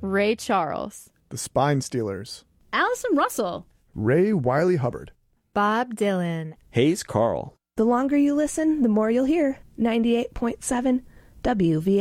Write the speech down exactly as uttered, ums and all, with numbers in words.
Ray Charles, The Spine Stealers, Allison Russell, Ray Wiley Hubbard, Bob Dylan, Hayes Carl. The longer you listen, the more you'll hear. ninety-eight point seven W V